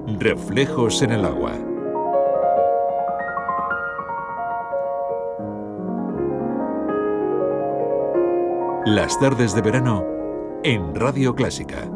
Reflejos en el agua. Las tardes de verano en Radio Clásica.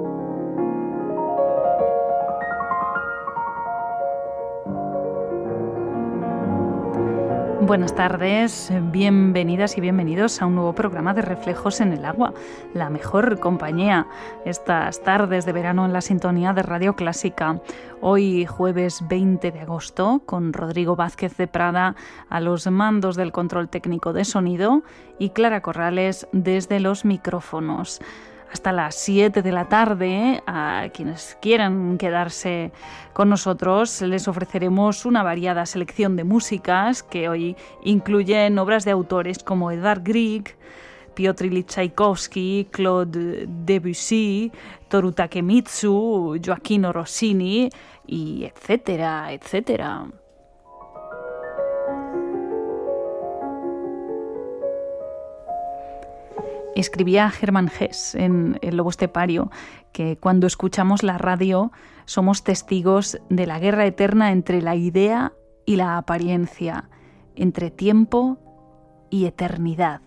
Buenas tardes, bienvenidas y bienvenidos a un nuevo programa de Reflejos en el Agua, la mejor compañía estas tardes de verano en la sintonía de Radio Clásica. Hoy jueves 20 de agosto con Rodrigo Vázquez de Prada a los mandos del control técnico de sonido y Clara Corrales desde los micrófonos. Hasta las 7 de la tarde, a quienes quieran quedarse con nosotros, les ofreceremos una variada selección de músicas que hoy incluyen obras de autores como Edvard Grieg, Piotr Ilyich Tchaikovsky, Claude Debussy, Toru Takemitsu, Gioachino Rossini, y etcétera, etcétera. Escribía Hermann Hesse en El lobo estepario que cuando escuchamos la radio somos testigos de la guerra eterna entre la idea y la apariencia, entre tiempo y eternidad.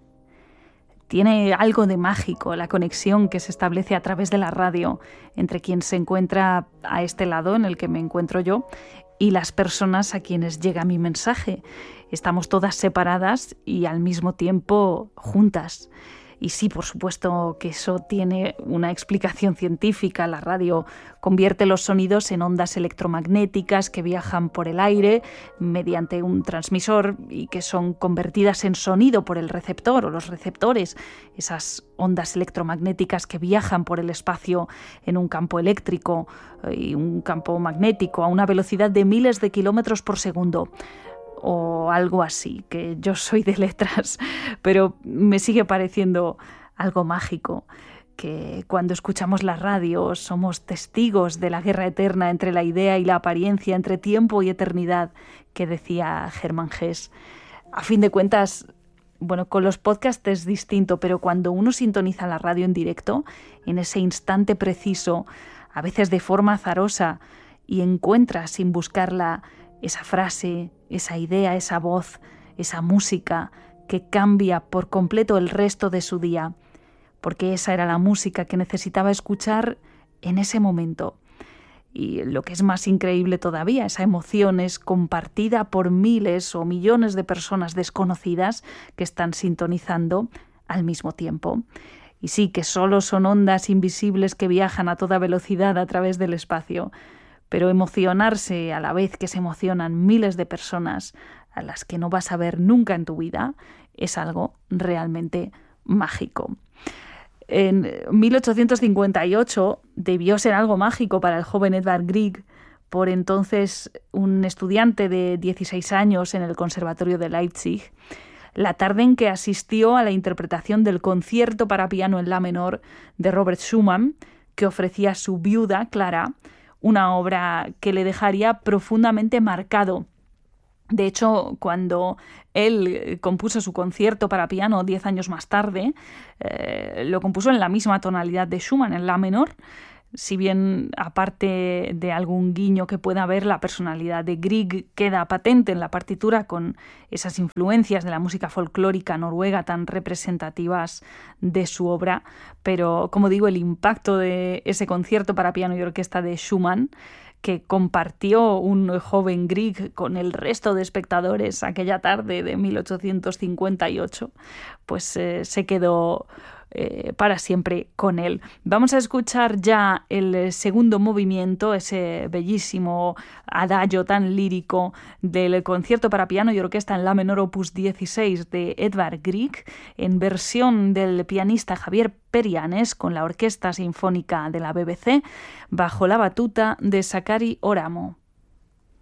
Tiene algo de mágico la conexión que se establece a través de la radio entre quien se encuentra a este lado en el que me encuentro yo y las personas a quienes llega mi mensaje. Estamos todas separadas y al mismo tiempo juntas. Y sí, por supuesto que eso tiene una explicación científica. La radio convierte los sonidos en ondas electromagnéticas que viajan por el aire mediante un transmisor y que son convertidas en sonido por el receptor o los receptores. Esas ondas electromagnéticas que viajan por el espacio en un campo eléctrico y un campo magnético a una velocidad de miles de kilómetros por segundo. O algo así, que yo soy de letras, pero me sigue pareciendo algo mágico, que cuando escuchamos la radio somos testigos de la guerra eterna entre la idea y la apariencia, entre tiempo y eternidad, que decía Hermann Hesse. A fin de cuentas, bueno, con los podcasts es distinto, pero cuando uno sintoniza la radio en directo, en ese instante preciso, a veces de forma azarosa, y encuentra sin buscarla esa frase, esa idea, esa voz, esa música que cambia por completo el resto de su día, porque esa era la música que necesitaba escuchar en ese momento. Y lo que es más increíble todavía, esa emoción es compartida por miles o millones de personas desconocidas que están sintonizando al mismo tiempo. Y sí, que solo son ondas invisibles que viajan a toda velocidad a través del espacio. Pero emocionarse a la vez que se emocionan miles de personas a las que no vas a ver nunca en tu vida es algo realmente mágico. En 1858 debió ser algo mágico para el joven Edvard Grieg, por entonces un estudiante de 16 años en el Conservatorio de Leipzig, la tarde en que asistió a la interpretación del concierto para piano en la menor de Robert Schumann, que ofrecía su viuda, Clara, una obra que le dejaría profundamente marcado. De hecho, cuando él compuso su concierto para piano 10 años más tarde, lo compuso en la misma tonalidad de Schumann, en la menor. Si bien, aparte de algún guiño que pueda haber, la personalidad de Grieg queda patente en la partitura con esas influencias de la música folclórica noruega tan representativas de su obra. Pero, como digo, el impacto de ese concierto para piano y orquesta de Schumann, que compartió un joven Grieg con el resto de espectadores aquella tarde de 1858, pues se quedó para siempre con él. Vamos a escuchar ya el segundo movimiento, ese bellísimo adagio tan lírico del concierto para piano y orquesta en la menor opus 16 de Edvard Grieg, en versión del pianista Javier Perianes con la Orquesta Sinfónica de la BBC, bajo la batuta de Sakari Oramo.